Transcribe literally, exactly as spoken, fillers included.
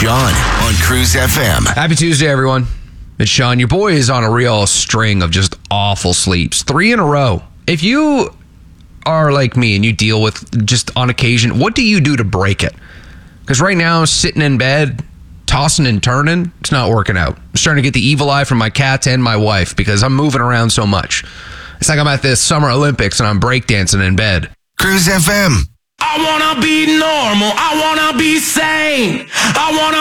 Sean on Cruise F M. Happy Tuesday, everyone. It's Sean. Your boy is on a real string of just awful sleeps. Three in a row. If you are like me and you deal with just on occasion, what do you do to break it? Because right now, sitting in bed, tossing and turning, it's not working out. I'm starting to get the evil eye from my cats and my wife because I'm moving around so much. It's like I'm at this Summer Olympics and I'm breakdancing in bed. Cruise F M. I wanna be normal. I wanna be sane. I wanna